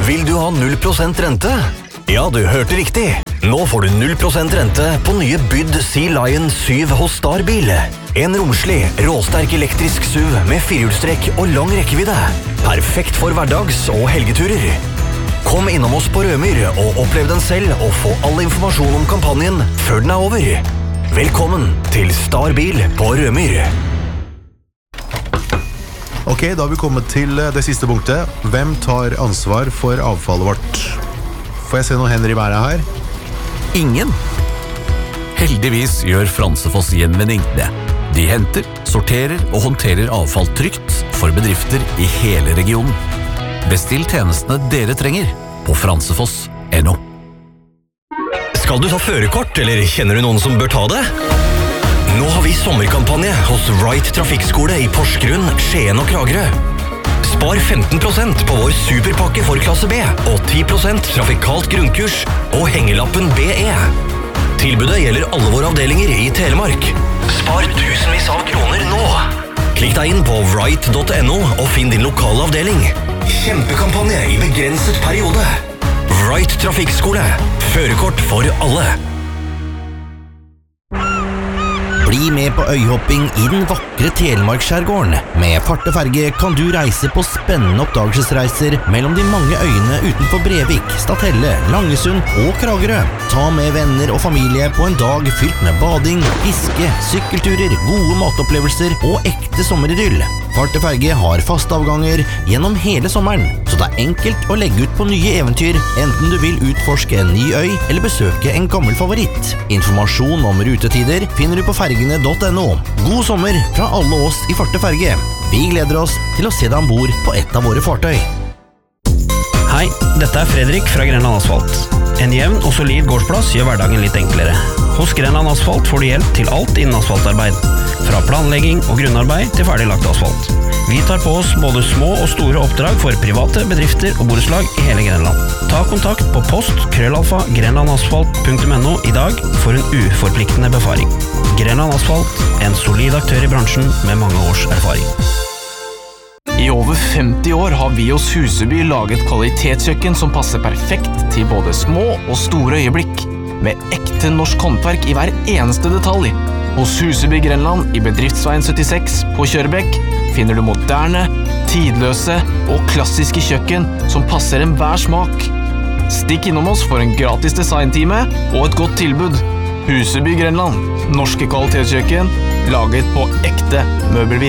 Vil du ha 0% rente? Ja, du hørte riktig. Nå får du 0% rente på nye Byd Sea Lion 7 hos Starbil. En romslig, råsterk elektrisk SUV med firehjulstrekk og lang rekkevidde. Perfekt for hverdags- og helgeturer. Kom innom oss på Rømyr og opplev den selv og få all informasjon om kampanjen før den er over. Velkommen til Starbil på Rømyr. Ok, da har vi kommet til det siste punktet. Hvem tar ansvar for avfallet vårt? Får jeg se noen hender i været her? Ingen. Heldigvis gjør Fransefoss Gjenvinning det. De henter, sorterer og håndterer avfall trygt for bedrifter i hele regionen. Bestill tjenestene dere trenger på fransefoss.no. Skal du ta førerkort, eller kjenner du noen som bør ta det? Nå har vi sommerkampanje hos Wright Trafikkskole i Porsgrunn, Skien og Kragerø. Spar 15% på vår superpakke for klasse B, og 10% trafikalt grunnkurs og hengelappen BE. Tilbudet gjelder alle våre avdelinger i Telemark. Spar tusenvis av kroner nå. Klikk deg inn på wright.no og finn din lokale avdeling. Kjempekampanje i begrenset periode. Wright Trafikkskole. Førerkort for alle. Bli med på øyhopping i den vakre Telemarkskjærgården. Med farteferge kan du reise på spennende oppdagelsesreiser mellom de mange øyene utenfor Brevik, Stathelle, Langesund og Kragerø. Ta med venner og familie på en dag fylt med bading, fiske, sykkelturer, gode matopplevelser og ekte sommeridyll. Farteferge har faste avganger gjennom hele sommeren, så det er enkelt å legge ut på nye eventyr, enten du vil utforske en ny øy eller besøke en gammel favoritt. Informasjon om rutetider finner du på fergene.no. God sommer fra alle oss i Farteferge. Vi gleder oss til å se deg ombord på et av våre fartøy. Hei, dette er Fredrik fra Grenland Asfalt. En jevn og solid gårdsplass gjør hverdagen litt enklere. Hos Grenland Asfalt får du hjelp til alt innen asfaltarbeid. Fra planlegging og grunnarbeid til ferdiglagt asfalt. Vi tar på oss både små og store oppdrag for private, bedrifter og borettslag i hele Grenland. Ta kontakt på post@grenlandasfalt.no i dag for en uforpliktende befaring. Grenland Asfalt, en solid aktør i bransjen med mange års erfaring. I over 50 år har vi hos Huseby laget kvalitetskjøkken som passer perfekt til både små og store øyeblikk, med ekte norsk håndverk i hver eneste detalj. Hos Huseby Grenland i Bedriftsveien 76 på Kjørbekk finner du moderne, tidløse og klassiske kjøkken som passer enhver smak. Stikk innom oss for en gratis designtime og et godt tilbud. Huseby Grenland, norske kvalitetskjøkken, laget på ekte møbelvis.